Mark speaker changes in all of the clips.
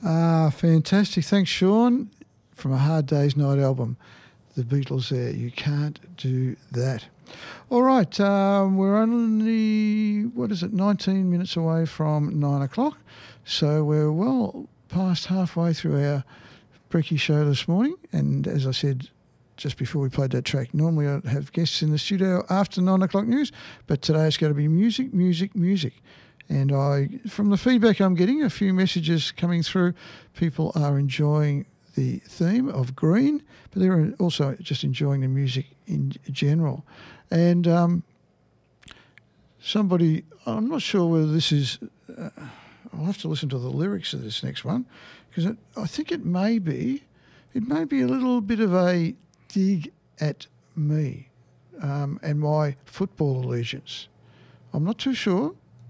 Speaker 1: Fantastic. Thanks, Sean, from A Hard Day's Night album. The Beatles there. You can't do that. All right. We're only, 19 minutes away from 9 o'clock. So we're well past halfway through our Brekkie show this morning. And as I said just before we played that track, normally I have guests in the studio after 9 o'clock news, but today it's going to be music, music, music. And from the feedback I'm getting, a few messages coming through, people are enjoying the theme of green, but they're also just enjoying the music in general. And somebody, I'm not sure whether this is, I'll have to listen to the lyrics of this next one, because I think it may be a little bit of a dig at me and my football allegiance. I'm not too sure.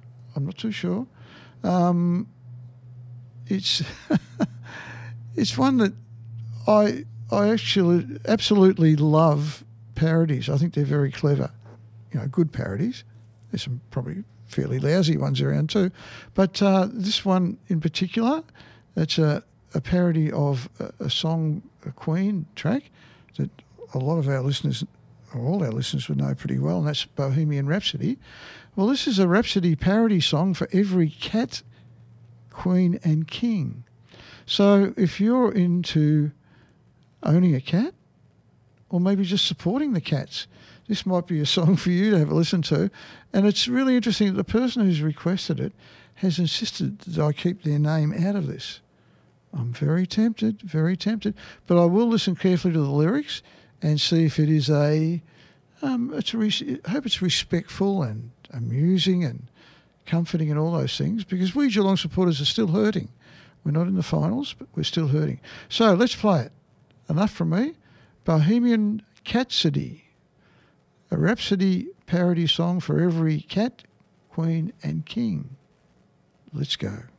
Speaker 1: It's it's one that I actually absolutely love parodies. I think they're very clever, good parodies. There's some probably fairly lousy ones around too, but this one in particular, it's a parody of a song, a Queen track that a lot of our listeners, or all our listeners, would know pretty well, and that's Bohemian Rhapsody. Well, this is a Rhapsody parody song for every cat, queen and king. So if you're into owning a cat, or maybe just supporting the cats, this might be a song for you to have a listen to. And it's really interesting that the person who's requested it has insisted that I keep their name out of this. I'm very tempted, but I will listen carefully to the lyrics and see if it is I hope it's respectful and amusing and comforting and all those things, because we Geelong supporters are still hurting. We're not in the finals, but we're still hurting. So let's play it. Enough from me. Bohemian Catsidy, a Rhapsody parody song for every cat, queen and king. Let's go.